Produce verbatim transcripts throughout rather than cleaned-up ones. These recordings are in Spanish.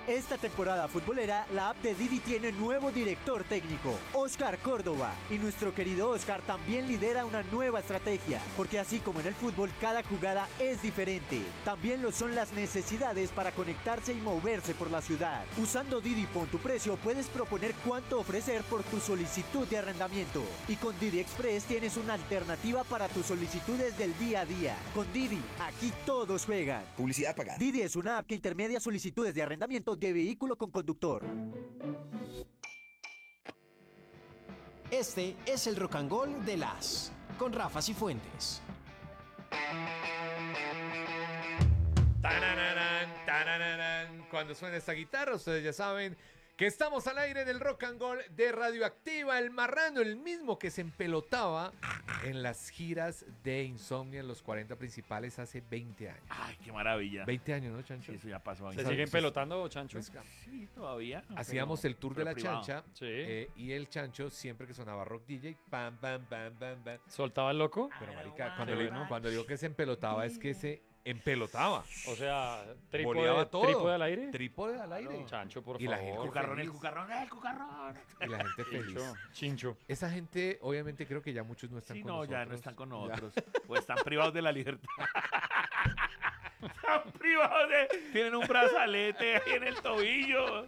Esta temporada futbolera, la app de Didi tiene nuevo director técnico, Oscar Córdoba. Y nuestro querido Oscar también lidera una nueva estrategia, porque así como en el fútbol, cada jugada es diferente. También lo son las necesidades para conectarse y moverse por la ciudad. Usando Didi Pon tu precio, puedes proponer cuánto ofrecer por tu solicitud de arrendamiento. Y con Didi Express tienes una alternativa para tus solicitudes del día a día. Con Didi, aquí todos juegan. Publicidad pagada. Didi es una app que intermedia solicitudes de arrendamiento de vehículo con conductor. Este es el Rock and Roll de las con Rafa Cifuentes. Tarararán, tarararán. Cuando suena esta guitarra, ustedes ya saben que estamos al aire del Rock and Roll de Radioactiva. El marrano, el mismo que se empelotaba en las giras de Insomnia en los cuarenta principales hace veinte años. Ay, qué maravilla. veinte años, ¿no, Chancho? Sí, eso ya pasó. ¿Se siguen pelotando, Chancho? Sí, todavía. Hacíamos pero- el tour de pero la privado. chancha Sí. eh, y el Chancho, siempre que sonaba rock D J, pam, pam, pam, pam, pam. ¿Soltaba el loco? Pero, marica, cuando, Sí, le- ¿no? cuando digo que se empelotaba es que se empelotaba. O sea, Boleaba trípode, todo. trípode al aire. Trípode al aire. Chancho, por Y la favor. gente Cucarrón, el feliz. cucarrón, el cucarrón. Y la gente feliz. Chincho. Chincho. Esa gente, obviamente, creo que ya muchos no están Sí, con no, nosotros. ya no están con Ya. nosotros. O están privados de la libertad. Están privados de... Tienen un brazalete ahí en el tobillo.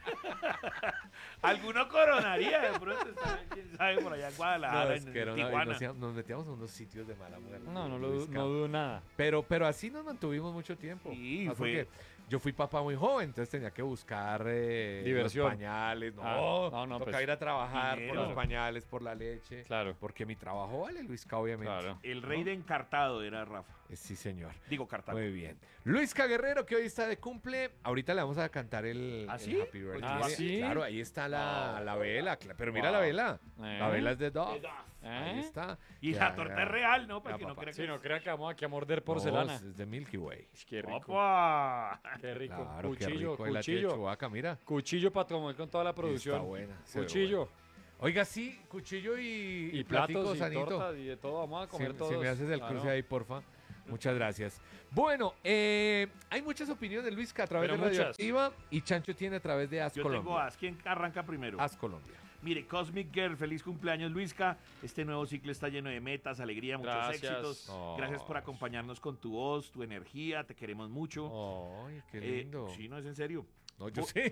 Alguno coronaría de pronto. Está, quién sabe, por allá en Guadalajara, No, es en que era una- Tijuana. nos, íbamos- nos metíamos en unos sitios de mala muerte. No, no, lo, Luis du- Cam. no dudo nada. Pero, pero así nos mantuvimos mucho tiempo. Sí, Más fue- porque yo fui papá muy joven, entonces tenía que buscar eh, Diversión. los pañales. No, Ah, no, no, toca pues, ir a trabajar dinero. por los pañales, por la leche. Claro. Porque mi trabajo vale, Luisca, obviamente. Claro. El rey de encartado era Rafa. Eh, Sí, señor. Digo, Cartago. Muy bien. Luisca Guerrero, que hoy está de cumple. Ahorita le vamos a cantar el, ¿Ah, el sí? Happy Birthday. ¿Ah, sí? Claro, ahí está la, Oh. la vela. cla- Pero mira Wow. la vela. ¿Eh? La vela es de Dove. De Dove. Ahí ¿Eh? está. Y Ya, la torta ya. es real, ¿no? Para Ya, que no papá. crea que Sí, no crea que vamos aquí a morder porcelana. No, es es de Milky Way. Qué rico. ¡Opa! Qué rico. Claro, qué cuchillo, rico el latido de cuchillo. Chewbacca, mira. Cuchillo para comer con toda la producción. Está buena. se ve Cuchillo. buena. Oiga, sí, cuchillo y, Y, platicos, platos y Sanito. tortas y de todo. Vamos a comer si, todos. si me haces el Claro. cruce ahí, porfa. Muchas gracias. Bueno, eh, hay muchas opiniones, Luisca, a través Pero de muchas. Radioactiva y Chancho tiene a través de As Yo Colombia. tengo As. ¿Quién arranca primero? As Colombia. Mire, Cosmic Girl, feliz cumpleaños, Luisca. Este nuevo ciclo está lleno de metas, alegría, muchos Gracias. éxitos. Oh. Gracias por acompañarnos con tu voz, tu energía. Te queremos mucho. Ay, qué Eh, lindo. sí, no es en serio. No, yo Bu- sé.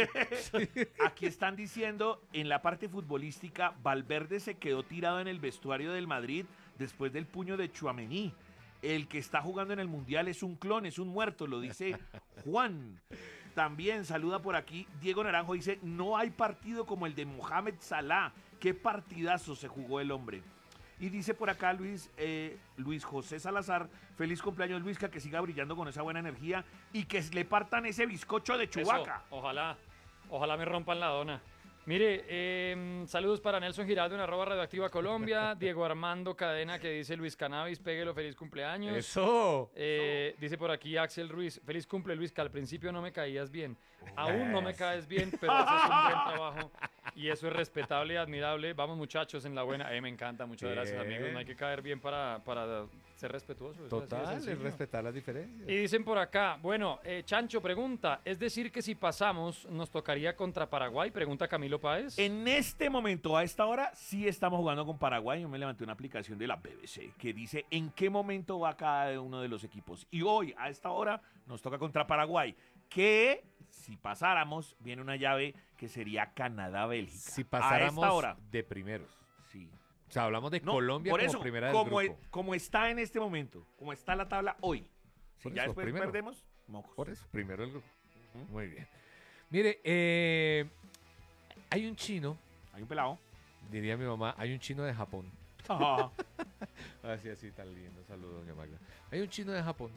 Aquí están diciendo, en la parte futbolística, Valverde se quedó tirado en el vestuario del Madrid después del puño de Tchouaméni. El que está jugando en el Mundial es un clon, es un muerto, lo dice Juan. También saluda por aquí Diego Naranjo, dice, no hay partido como el de Mohamed Salah. Qué partidazo se jugó el hombre. Y dice por acá Luis, eh, Luis José Salazar, feliz cumpleaños Luisca, que siga brillando con esa buena energía y que le partan ese bizcocho de Eso, Chewbacca. ojalá, ojalá me rompan la dona. Mire, eh, saludos para Nelson Giraldo en arroba Radioactiva Colombia, Diego Armando Cadena que dice Luis Cannabis, péguelo, feliz cumpleaños. Eso. Eh, dice por aquí Axel Ruiz, feliz cumple Luis, que al principio no me caías bien. Aún no me caes bien, pero haces un buen trabajo y eso es respetable y admirable. Vamos muchachos en la buena. Eh, me encanta, muchas Bien. gracias amigos. No hay que caer bien para, para ser respetuoso. eso así de Total, es sencillo. respetar las diferencias. Y dicen por acá, bueno, eh, Chancho pregunta, ¿es decir que si pasamos nos tocaría contra Paraguay? Pregunta Camilo Páez. En este momento, a esta hora, sí estamos jugando con Paraguay. Yo me levanté una aplicación de la B B C que dice en qué momento va cada uno de los equipos. Y hoy, a esta hora, nos toca contra Paraguay. Que si pasáramos, viene una llave que sería Canadá-Bélgica. Si pasáramos a esta hora. de primeros. Sí. O sea, hablamos de No, Colombia por como eso, primera del como, grupo. e- como está en este momento, como está la tabla hoy. Si Por ya eso, después primero. perdemos, mocos. Por eso, primero el grupo. Muy bien. Mire, eh, hay un chino, Hay un pelado. diría mi mamá, hay un chino de Japón. Ah, Así, así, tan lindo. Saludos, doña Magda. Hay un chino de Japón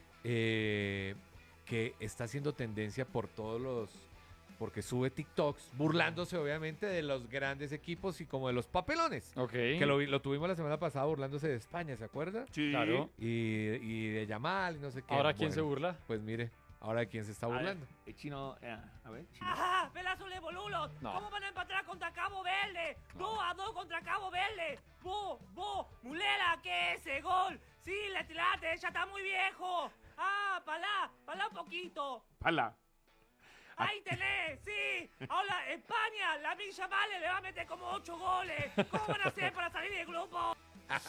eh, que está haciendo tendencia por todos los... Porque sube TikToks, burlándose obviamente de los grandes equipos y como de los papelones. Ok. Que lo, vi- lo tuvimos la semana pasada burlándose de España, ¿se acuerda? sí. Claro. Y, y de Yamal y no sé qué. ¿Ahora quién se Bueno, burla? Pues mire, ahora quién se está A ver, burlando. el chino, eh, a ver, chino. ¡Ajá! ¡Pedazo de bolulos! No. ¿Cómo van a empatar contra Cabo Verde? ¡Dos a dos contra Cabo Verde! ¡Bo, bo! ¡Mulera, que ese gol! ¡Sí, le tiraste! ¡Ya está muy viejo! ¡Ah, palá! ¡Palá un poquito! Pala. Ahí tenés, sí. Ahora España, la Milla Male le va a meter como ocho goles. ¿Cómo van a hacer para salir del grupo?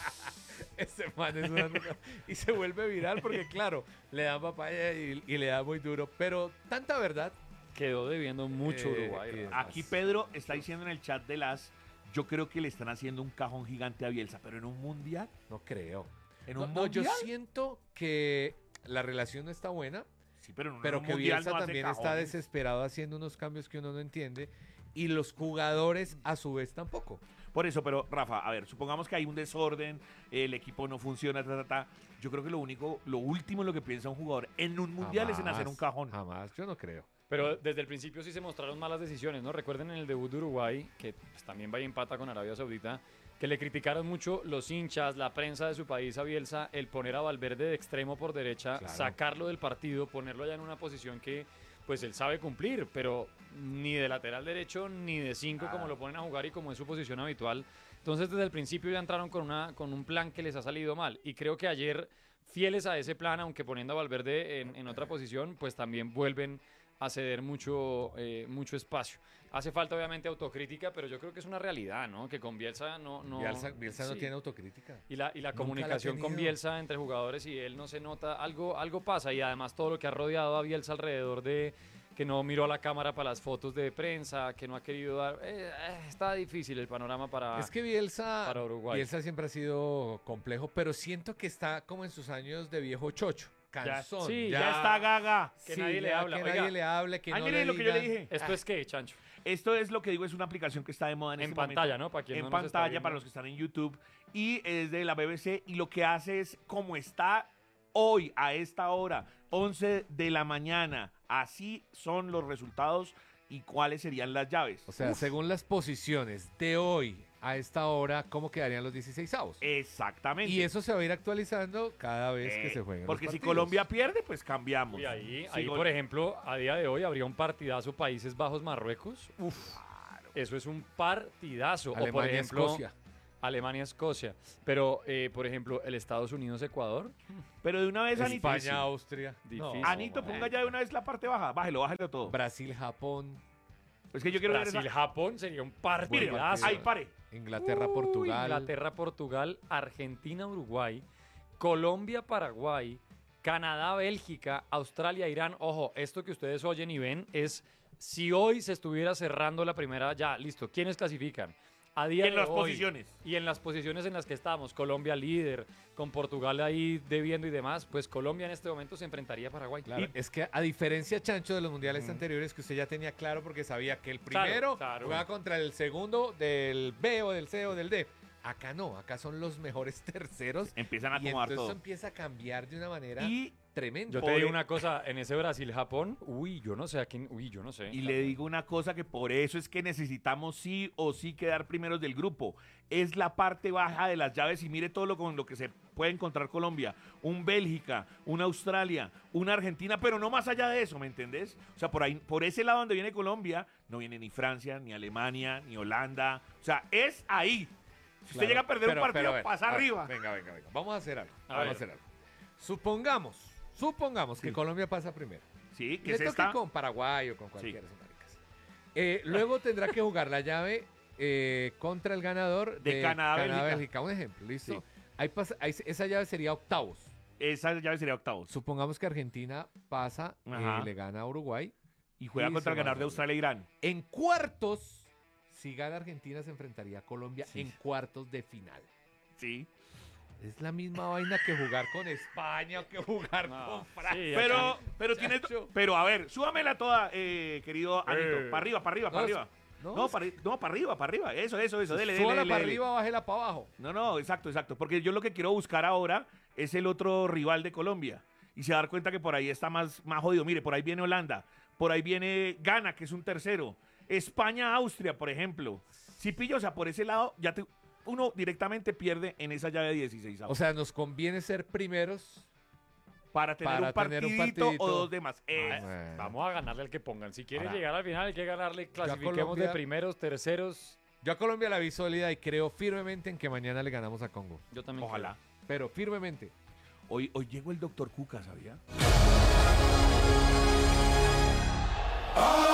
Ese man es una... Y se vuelve viral porque, claro, le dan papaya y, y le da muy duro. Pero tanta verdad. Quedó debiendo mucho Eh, Uruguay. eh, Rafa. Aquí Pedro está diciendo en el chat de las, yo creo que le están haciendo un cajón gigante a Bielsa, pero en un mundial, No creo. en No, un no, yo mundial. siento que la relación no está buena, Sí, pero, en pero un que mundial Bielsa no hace también está cajones. desesperado haciendo unos cambios que uno no entiende. Y los jugadores, a su vez, tampoco. Por eso, pero Rafa, a ver, supongamos que hay un desorden, el equipo no funciona, ta, ta, ta. Yo creo que lo único, lo último en lo que piensa un jugador en un mundial es en hacer Jamás, un cajón. Jamás, yo no creo. Pero desde el principio sí se mostraron malas decisiones, ¿no? Recuerden en el debut de Uruguay, que pues, también va y empata con Arabia Saudita, que le criticaron mucho los hinchas, la prensa de su país a Bielsa, el poner a Valverde de extremo por derecha, Claro. sacarlo del partido, ponerlo allá en una posición que pues él sabe cumplir, pero ni de lateral derecho ni de cinco como lo ponen a jugar y como es su posición habitual. Entonces desde el principio ya entraron con, una, con un plan que les ha salido mal y creo que ayer, fieles a ese plan, aunque poniendo a Valverde en, en otra posición, pues también vuelven a ceder mucho, eh, mucho espacio. Hace falta obviamente autocrítica, pero yo creo que es una realidad, ¿no? Que con Bielsa no... no Bielsa, Bielsa no sí. tiene autocrítica. Y la, y la Nunca la ha comunicación con tenido. Bielsa entre jugadores y él no se nota, algo, algo pasa. Y además todo lo que ha rodeado a Bielsa alrededor de que no miró a la cámara para las fotos de prensa, que no ha querido dar... eh, eh, está difícil el panorama para... Es que Bielsa, para Uruguay. Bielsa siempre ha sido complejo, pero siento que está como en sus años de viejo chocho. Cansón. sí, Ya está Gaga. Que nadie le ya habla. Que Oiga. nadie le hable, que Ay, no mire le lo que yo le digan. dije. ¿Esto es qué, Chancho? Esto es lo que digo, es una aplicación que está de moda en, En este pantalla, momento. ¿no? Para quien en no nos está pantalla, viendo. para los que están en YouTube. Y es de la B B C. Y lo que hace es, como está hoy, a esta hora, once de la mañana, así son los resultados y cuáles serían las llaves. O sea, según las posiciones de hoy a esta hora, ¿cómo quedarían los dieciseisavos? Exactamente. Y eso se va a ir actualizando cada vez que Eh, se jueguen. Porque los si partidos. Colombia pierde, pues cambiamos. Y ahí, Si ahí Col- por ejemplo, a día de hoy habría un partidazo Países Bajos-Marruecos. Uf, eso es un partidazo. o por Alemania, ejemplo, Escocia. Alemania-Escocia. Pero, eh, por ejemplo, el Estados Unidos-Ecuador. Pero de una vez, Anito. España, Austria. Difícil. No, Anito, man. ponga ya de una vez la parte baja. Bájelo, bájelo todo. Brasil, Japón, Es que yo quiero ver esa... Brasil-Japón sería un Mire, partidazo. ahí pare. Inglaterra, Uy, Portugal. Inglaterra, Portugal, Argentina, Uruguay, Colombia, Paraguay, Canadá, Bélgica, Australia, Irán. Ojo, esto que ustedes oyen y ven es si hoy se estuviera cerrando la primera, ya, listo. ¿Quiénes clasifican? A día En de las hoy, posiciones. y en las posiciones en las que estamos, Colombia líder, con Portugal ahí debiendo y demás, pues Colombia en este momento se enfrentaría a Paraguay. Claro, Y- es que a diferencia, Chancho, de los mundiales anteriores, que usted ya tenía claro porque sabía que el Claro, primero claro. jugaba contra el segundo del B o del C o del D. Acá no, acá son los mejores terceros. Empiezan a Y acomodar entonces todo. empieza a cambiar de una manera Y, tremenda. Yo te digo una cosa, en ese Brasil-Japón, uy, yo no sé a quién, uy, yo no sé. y le digo una cosa que por eso es que necesitamos sí o sí quedar primeros del grupo. Es la parte baja de las llaves y mire todo lo con lo que se puede encontrar Colombia. Un Bélgica, una Australia, una Argentina, pero no más allá de eso, ¿me entendés? O sea, por ahí, por ese lado donde viene Colombia, no viene ni Francia, ni Alemania, ni Holanda. O sea, es ahí. Si usted Claro, llega a perder pero- un partido, pero a ver, pasa a ver, arriba. Venga, venga, venga. Vamos a hacer algo. A vamos ver. a hacer algo. Supongamos, supongamos que Colombia pasa primero. Sí, Y que le es toque esta. con Paraguay o con cualquiera de esos maricas. Eh, luego tendrá que jugar la llave eh, contra el ganador De de, Canadá-Bélgica. Bélgica. Un ejemplo, ¿listo? Sí. Ahí pasa, ahí- esa llave sería octavos. Esa llave sería octavos. Supongamos que Argentina pasa, eh, Ajá. le gana a Uruguay. Y juega y contra se el va ganador de a Australia e Irán. En cuartos, si gana Argentina, se enfrentaría a Colombia Sí. en cuartos de final. Sí. Es la misma vaina que jugar con España o que jugar No, con Francia. sí, Pero, pero tiene. Chacho. Pero a ver, súbamela toda, eh, querido Anito. Eh. Para arriba, para arriba, para No, arriba. no, No, para, no, para arriba, para arriba. Eso, eso, eso. Dele, dele, Súbala dele, para dele. arriba, bájela para abajo. No, no, exacto, exacto. Porque yo lo que quiero buscar ahora es el otro rival de Colombia. Y se va a dar cuenta que por ahí está más, más jodido. Mire, por ahí viene Holanda. Por ahí viene Ghana, que es un tercero. España, Austria, por ejemplo. Si pillo, o sea, por ese lado, ya te, uno directamente pierde en esa llave de dieciséis. O sea, nos conviene ser primeros. para tener, para un, tener partidito un partidito. o dos de más. Eh, Bueno. Vamos a ganarle al que pongan. Si quiere Ahora, llegar al final, hay que ganarle. Clasifiquemos Colombia- de primeros, terceros. Yo a Colombia la vi sólida y creo firmemente en que mañana le ganamos a Congo. Yo también. Ojalá. Pero firmemente. Hoy, hoy llegó el doctor Cuca, ¿sabía? ¡Ah!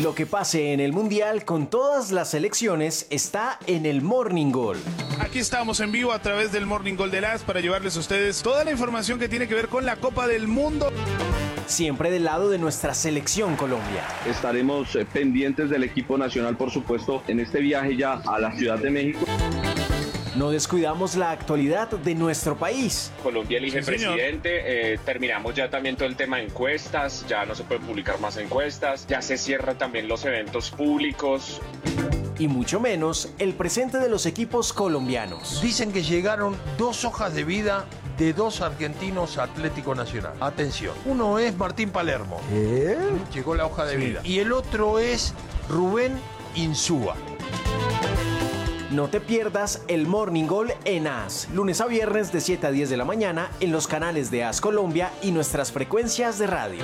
Lo que pase en el Mundial con todas las selecciones está en el Morning Goal. Aquí estamos en vivo a través del Morning Goal de Las para llevarles a ustedes toda la información que tiene que ver con la Copa del Mundo. Siempre del lado de nuestra selección Colombia. Estaremos eh, pendientes del equipo nacional, por supuesto, en este viaje ya a la Ciudad de México. No descuidamos la actualidad de nuestro país. Colombia elige Sí, señor. presidente, eh, terminamos ya también todo el tema de encuestas, ya no se pueden publicar más encuestas, ya se cierran también los eventos públicos. Y mucho menos el presente de los equipos colombianos. Dicen que llegaron dos hojas de vida de dos argentinos a Atlético Nacional. Atención, uno es Martín Palermo. Llegó la hoja de vida. Y el otro es Rubén Insúa. No te pierdas el Morning Goal en A S, lunes a viernes de siete a diez de la mañana en los canales de A S Colombia y nuestras frecuencias de radio.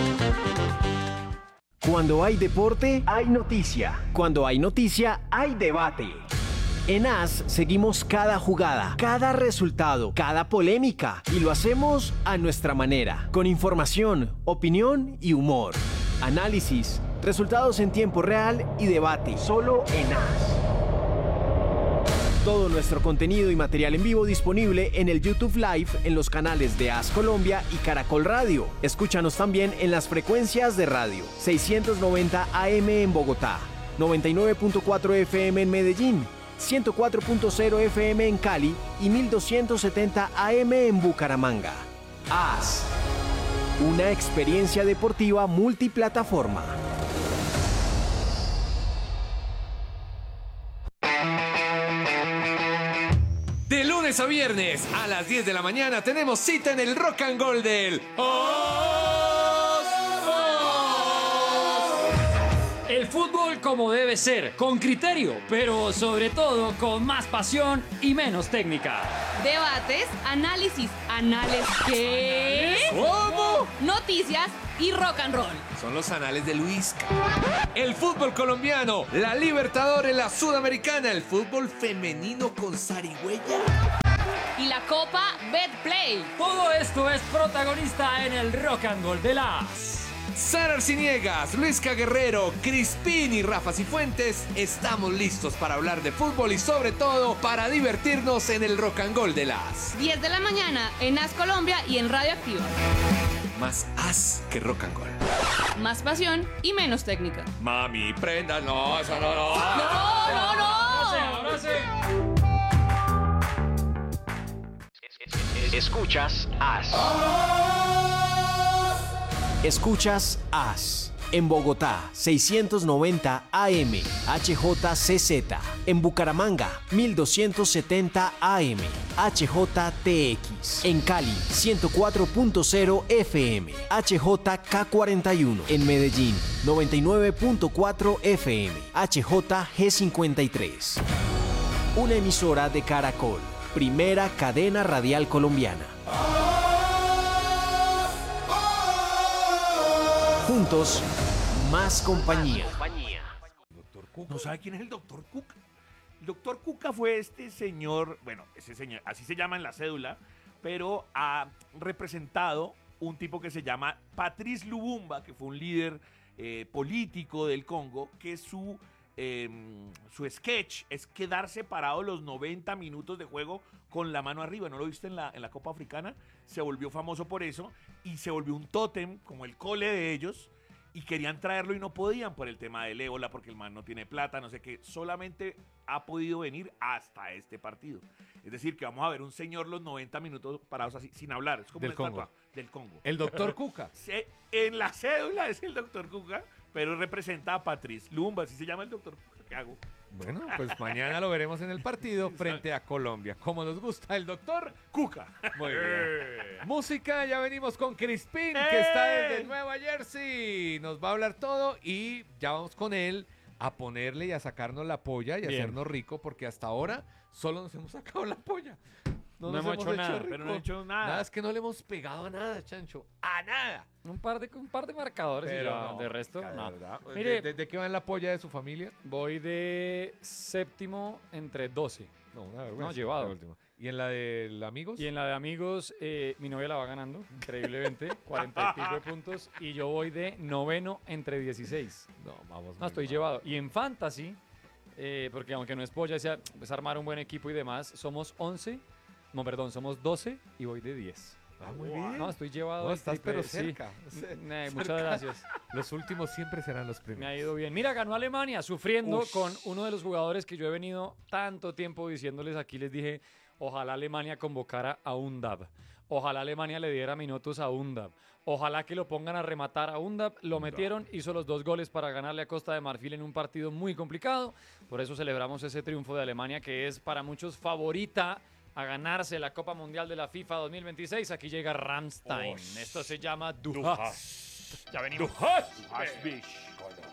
Cuando hay deporte, hay noticia. Cuando hay noticia, hay debate. En A S seguimos cada jugada, cada resultado, cada polémica y lo hacemos a nuestra manera, con información, opinión y humor. Análisis, resultados en tiempo real y debate, solo en A S. Todo nuestro contenido y material en vivo disponible en el YouTube Live en los canales de A S Colombia y Caracol Radio. Escúchanos también en las frecuencias de radio seiscientos noventa A M en Bogotá, noventa y nueve punto cuatro F M en Medellín, ciento cuatro punto cero F M en Cali y mil doscientos setenta A M en Bucaramanga. A S, una experiencia deportiva multiplataforma. De lunes a viernes a las diez de la mañana tenemos cita en el Rock and Roll del Os. El fútbol como debe ser, con criterio, pero sobre todo con más pasión y menos técnica. Debates, análisis, análisis, ¿qué? ¿Cómo? Noticias y rock and roll. Son los anales de Luis. El fútbol colombiano, la Libertadores, la Sudamericana, el fútbol femenino con zarigüeya. Y la Copa Betplay. Todo esto es protagonista en el Rock and Roll de las. Sara Arciniegas, Luisca Guerrero, Crispín y Rafa Cifuentes estamos listos para hablar de fútbol y sobre todo para divertirnos en el Rock and Roll de las. diez de la mañana en A S Colombia y en Radio Activa. Más as que Rock and Roll. Más pasión y menos técnica. Mami, prenda, no, eso no, no. ¡No, no, no! Ahora sí, ahora sí. Escuchas A S. Escuchas A S. En Bogotá, seiscientos noventa A M, H J C Z. En Bucaramanga, mil doscientos setenta A M, H J T X. En Cali, ciento cuatro punto cero F M, H J K cuarenta y uno. En Medellín, noventa y nueve punto cuatro F M, H J G cincuenta y tres. Una emisora de Caracol, primera cadena radial colombiana. Juntos, más compañía. ¿No sabe quién es el doctor Cuca? El doctor Cuca fue este señor, bueno, ese señor, así se llama en la cédula, pero ha representado un tipo que se llama Patrice Lumumba, que fue un líder eh, político del Congo, que su, eh, su sketch es quedarse parado los noventa minutos de juego con la mano arriba. ¿No lo viste en la, en la Copa Africana? Se volvió famoso por eso y se volvió un tótem como el cole de ellos. Y querían traerlo y no podían por el tema del ébola, porque el man no tiene plata, no sé qué. Solamente ha podido venir hasta este partido. Es decir, que vamos a ver un señor los noventa minutos parados así, sin hablar. Es como Del una Congo. estatua del Congo. El doctor Cuca. Se- en la cédula es el doctor Cuca, pero representa a Patrice Lumumba, así se llama el doctor Cuca. ¿Qué hago? Bueno, pues mañana lo veremos en el partido frente a Colombia. Como nos gusta el doctor Cuca. Muy bien. Música, ya venimos con Crispín, que está desde Nueva Jersey. Nos va a hablar todo y ya vamos con él a ponerle y a sacarnos la polla y a Bien. hacernos rico, porque hasta ahora solo nos hemos sacado la polla. No nos hemos hecho nada, rico. Pero no he hecho nada. Nada, es que no le hemos pegado a nada, Chancho. A nada. Un par de, un par de marcadores y Pero ya, no, de resto, la no. verdad. Mire, ¿De, de, de qué va en la polla de su familia? voy de séptimo entre doce. No, una vergüenza. No, llevado. La última. ¿Y en la de amigos? Y en la de amigos, eh, mi novia la va ganando, increíblemente, cuarenta y pico de puntos, y yo voy de noveno entre dieciséis. No, vamos. No, estoy llevado. Y en Fantasy, eh, porque aunque no es polla, es pues, armar un buen equipo y demás, somos once, no, perdón, somos doce y voy de diez. Ah, muy bien. No, estoy llevado. No, al estás triple, pero sí. cerca. Eh, muchas gracias. Los últimos siempre serán los Me primeros. ha ido bien. Mira, ganó Alemania sufriendo Ush. con uno de los jugadores que yo he venido tanto tiempo diciéndoles aquí. Les dije, ojalá Alemania convocara a Undab. Ojalá Alemania le diera minutos a Undab. Ojalá que lo pongan a rematar a Undab. Lo metieron, hizo los dos goles para ganarle a Costa de Marfil en un partido muy complicado. Por eso celebramos ese triunfo de Alemania, que es para muchos favorita a ganarse la Copa Mundial de la FIFA dos mil veintiséis. Aquí llega Rammstein. Esto se llama Du hast. Ya venimos. Du hast mich.